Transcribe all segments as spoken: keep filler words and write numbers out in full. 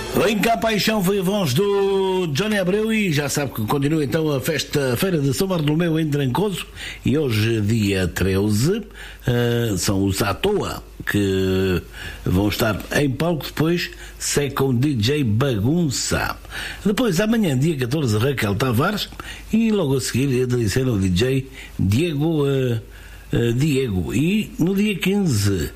Vem cá, paixão, foi a voz do Johnny Abreu e já sabe que continua então a festa, a feira de São Bartolomeu em Trancoso, e hoje, dia treze, uh, são os à toa que vão estar em palco, depois segue com o D J Bagunça. Depois, amanhã, dia catorze, Raquel Tavares, e logo a seguir entra em cena o D J Diego uh, uh, Diego. E no dia quinze,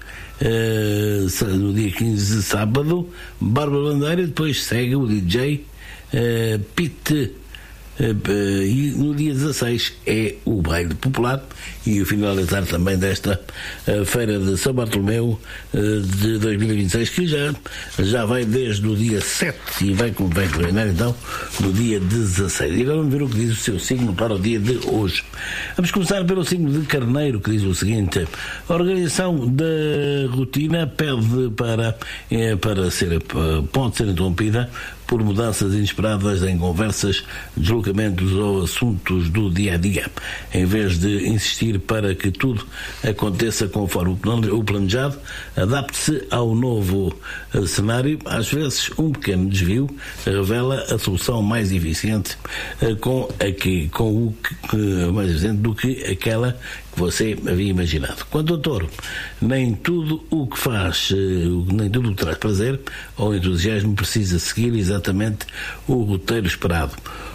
uh, no dia quinze, sábado, Bárbara Bandeira, e depois segue o D J uh, Pete. Uh, uh, e no dia dezasseis é o baile popular e o finalizar também desta uh, feira de São Bartolomeu uh, de dois mil e vinte e seis, que já, já vai desde o dia sete e vai, vai terminar então no dia dezasseis. E agora vamos ver o que diz o seu signo para o dia de hoje. Vamos começar pelo signo de Carneiro, que diz o seguinte: a organização da rotina pede para, é, para ser, pode ser interrompida por mudanças inesperadas em conversas, deslocamentos ou assuntos do dia a dia. Em vez de insistir para que tudo aconteça conforme o planejado, adapte-se ao novo cenário. Às vezes, um pequeno desvio revela a solução mais eficiente com, aqui, com o que, mais eficiente do que aquela que você havia imaginado. Quanto ao Touro, nem tudo o que faz, nem tudo o que traz prazer ou entusiasmo precisa seguir exatamente o roteiro esperado.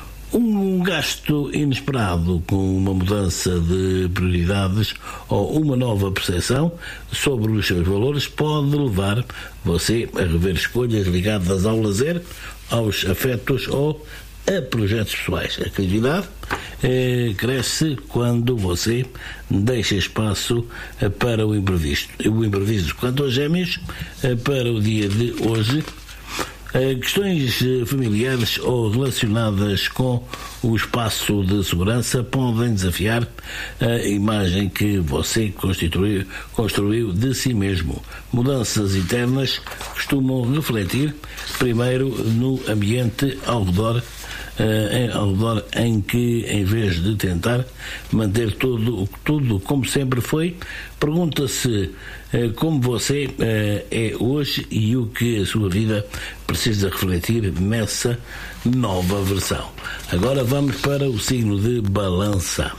Um gasto inesperado com uma mudança de prioridades ou uma nova percepção sobre os seus valores pode levar você a rever escolhas ligadas ao lazer, aos afetos ou a projetos pessoais. A criatividade eh, cresce quando você deixa espaço eh, para o imprevisto. O imprevisto. Quanto aos Gêmeos, eh, para o dia de hoje, eh, questões eh, familiares ou relacionadas com o espaço de segurança podem desafiar a imagem que você constituiu, construiu de si mesmo. Mudanças internas costumam refletir primeiro no ambiente ao redor Uh, ao redor em que, em vez de tentar manter tudo, tudo como sempre foi, pergunta-se uh, como você uh, é hoje e o que a sua vida precisa refletir nessa nova versão. Agora vamos para o signo de Balança.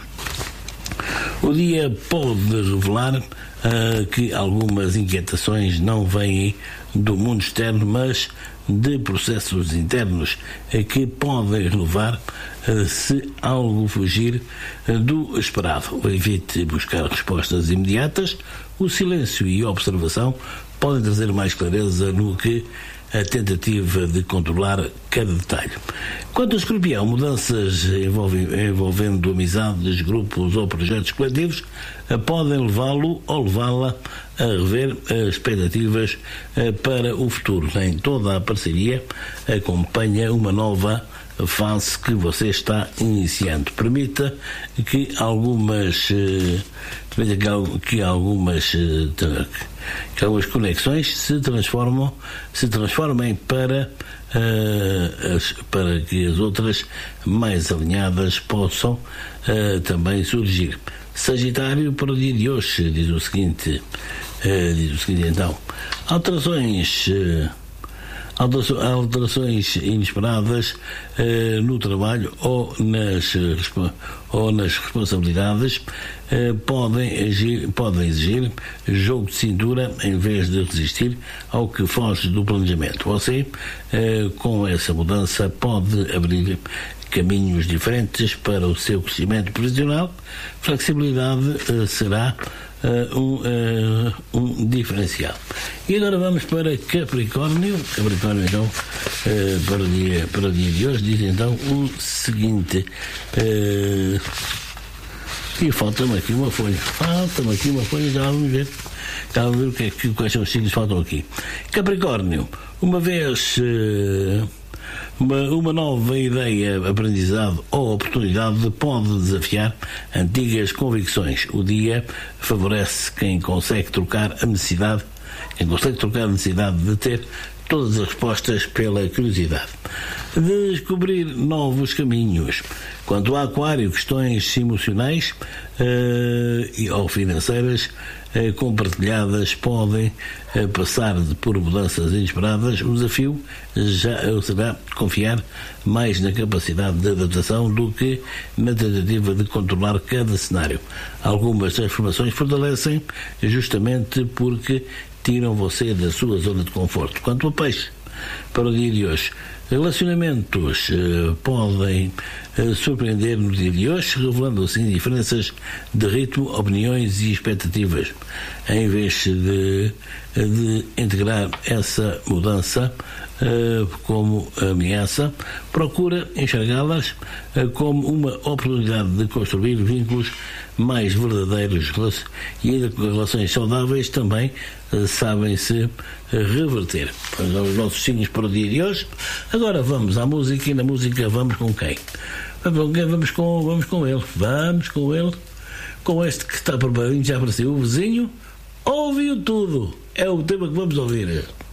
O dia pode revelar uh, que algumas inquietações não vêm do mundo externo, mas de processos internos que podem relevar uh, se algo fugir uh, do esperado. Evite buscar respostas imediatas. O silêncio e a observação podem trazer mais clareza no que a tentativa de controlar cada detalhe. Quanto ao Escorpião, mudanças envolvendo amizades, grupos ou projetos coletivos podem levá-lo ou levá-la a rever as expectativas para o futuro. Nem toda a parceria acompanha uma nova fase que você está iniciando. Permita que algumas que algumas que algumas conexões se transformam se transformem para uh, as, para que as outras mais alinhadas possam uh, também surgir. Sagitário, para o dia de hoje, diz o seguinte, uh, diz o seguinte então: alterações uh, alterações inesperadas uh, no trabalho ou nas, ou nas responsabilidades uh, podem, agir, podem exigir jogo de cintura em vez de resistir ao que foge do planejamento. Você, uh, com essa mudança, pode abrir caminhos diferentes para o seu crescimento profissional. Flexibilidade uh, será Uh, um, uh, um diferencial. E agora vamos para Capricórnio. Capricórnio então uh, para, o dia, para o dia de hoje diz então o seguinte, uh, e falta-me aqui uma folha falta-me aqui uma folha, já vamos ver já vamos ver o que é, quais são os signos que faltam aqui. Capricórnio, uma vez uh, Uma, uma nova ideia, aprendizado ou oportunidade pode desafiar antigas convicções. O dia favorece quem consegue trocar a necessidade consegue trocar a necessidade de ter todas as respostas pela curiosidade. Descobrir novos caminhos. Quanto ao aquário, questões emocionais uh, ou financeiras uh, compartilhadas podem uh, passar por mudanças inesperadas. O desafio já será confiar mais na capacidade de adaptação do que na tentativa de controlar cada cenário. Algumas transformações fortalecem justamente porque tiram você da sua zona de conforto. Quanto ao peixe, para o dia de hoje, relacionamentos uh, podem uh, surpreender no dia de hoje, revelando assim diferenças de ritmo, opiniões e expectativas. Em vez de, de integrar essa mudança uh, como ameaça, procura enxergá-las uh, como uma oportunidade de construir vínculos mais verdadeiros, e ainda com relações saudáveis também uh, sabem-se uh, reverter. São os nossos signos para o dia de hoje. Agora vamos à música, e na música vamos com quem? Vamos com quem? Vamos com, vamos com ele. Vamos com ele. Com este que está preparadinho, já apareceu o vizinho. Ouviu tudo. É o tema que vamos ouvir.